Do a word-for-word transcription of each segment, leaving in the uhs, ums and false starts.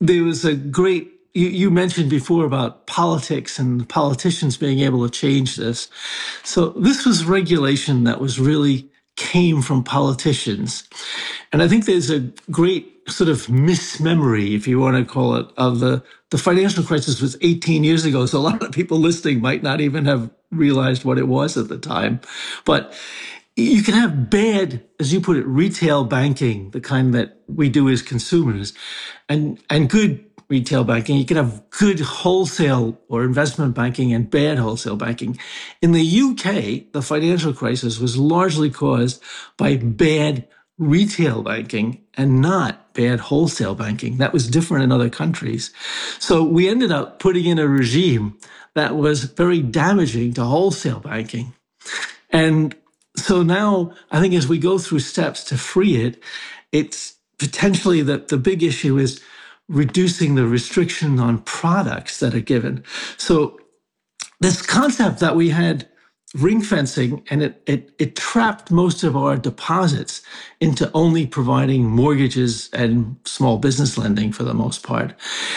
there was a great, you, you mentioned before about politics and politicians being able to change this. So this was regulation that was really came from politicians. And I think there's a great sort of mismemory, if you want to call it, of the, the financial crisis was eighteen years ago. So a lot of people listening might not even have realized what it was at the time. But you can have bad, as you put it, retail banking, the kind that we do as consumers, and, and good retail banking. You can have good wholesale or investment banking and bad wholesale banking. In the U K, the financial crisis was largely caused by bad retail banking and not bad wholesale banking. That was different in other countries. So we ended up putting in a regime that was very damaging to wholesale banking. And so now I think as we go through steps to free it, it's potentially that the big issue is reducing the restriction on products that are given. So this concept that we had ring fencing, and it, it, it trapped most of our deposits into only providing mortgages and small business lending for the most part.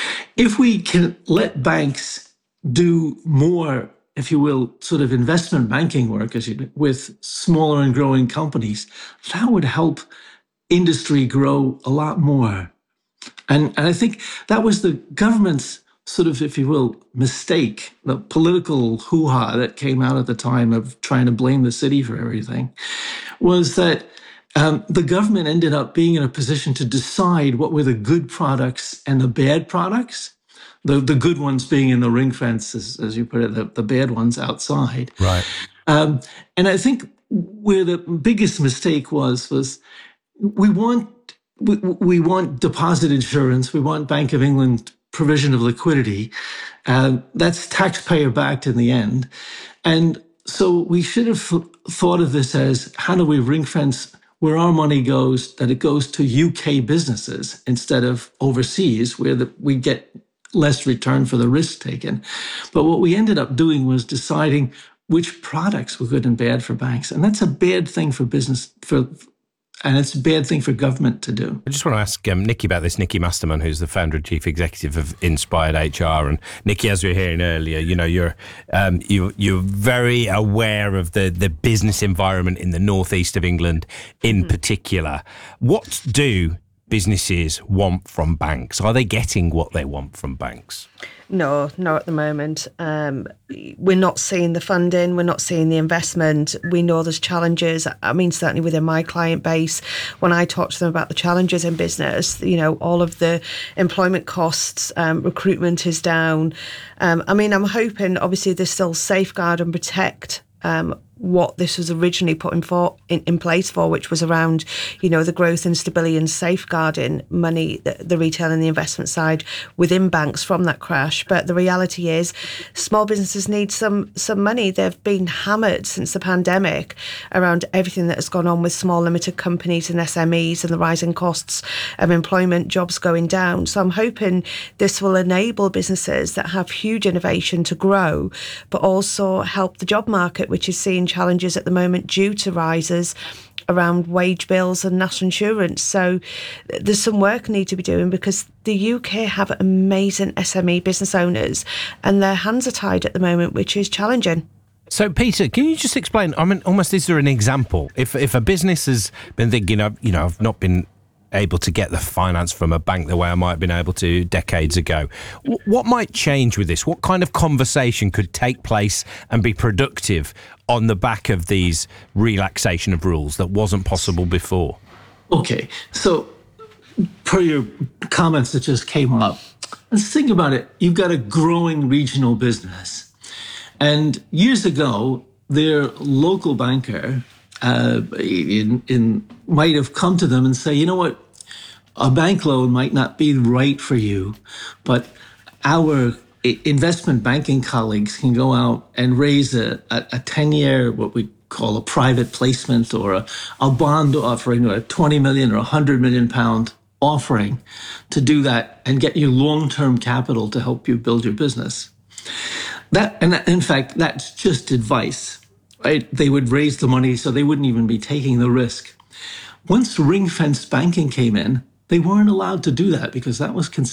If we can let banks do more, if you will, sort of investment banking work as you, with smaller and growing companies, that would help industry grow a lot more. And, and I think that was the government's sort of, if you will, mistake, the political hoo-ha that came out at the time of trying to blame the city for everything, was that um, the government ended up being in a position to decide what were the good products and the bad products. The, the good ones being in the ring fence, as, as you put it, the, the bad ones outside. Right. Um, and I think where the biggest mistake was, was we want we, we want deposit insurance, we want Bank of England provision of liquidity. Uh, that's taxpayer backed in the end. And so we should have thought of this as, how do we ring fence where our money goes, that it goes to U K businesses instead of overseas, where the, we get less return for the risk taken. But what we ended up doing was deciding which products were good and bad for banks. And that's a bad thing for business, for and it's a bad thing for government to do. I just want to ask um, Nikki about this. Nikki Masterman, who's the founder and chief executive of Inspired H R. And Nikki, as we were hearing earlier, you know, you're um, you, you're very aware of the, the business environment in the northeast of England in mm-hmm. particular. What do businesses want from banks? Are they getting what they want from banks? No, not at the moment. Um, we're not seeing the funding, we're not seeing the investment. We know there's challenges. I mean, certainly within my client base, when I talk to them about the challenges in business, you know, all of the employment costs, um, recruitment is down. Um, I mean, I'm hoping, obviously, there's still safeguard and protect um, what this was originally put in, for, in, in place for, which was around, you know, the growth and stability and safeguarding money, the, the retail and the investment side within banks from that crash. But the reality is small businesses need some some money. They've been hammered since the pandemic around everything that has gone on with small limited companies and S M Es and the rising costs of employment, jobs going down. So I'm hoping this will enable businesses that have huge innovation to grow, but also help the job market, which is seeing challenges at the moment due to rises around wage bills and national insurance. So there's some work need to be doing, because the U K have amazing S M E business owners and their hands are tied at the moment, which is challenging. So, Peter, can you just explain, I mean, almost, is there an example? If if a business has been thinking, of, you know, I've not been able to get the finance from a bank the way I might have been able to decades ago, what might change with this? What kind of conversation could take place and be productive on the back of these relaxation of rules that wasn't possible before? Okay, so per your comments that just came up, let's think about it. You've got a growing regional business. And years ago, their local banker uh, in, in, might have come to them and say, you know what, a bank loan might not be right for you, but our investment banking colleagues can go out and raise a, a, a ten-year, what we call a private placement, or a, a bond offering, or a twenty million or one hundred million pound offering to do that and get you long-term capital to help you build your business. That, and that, in fact, that's just advice, right? They would raise the money so they wouldn't even be taking the risk. Once ring-fenced banking came in, they weren't allowed to do that because that was considered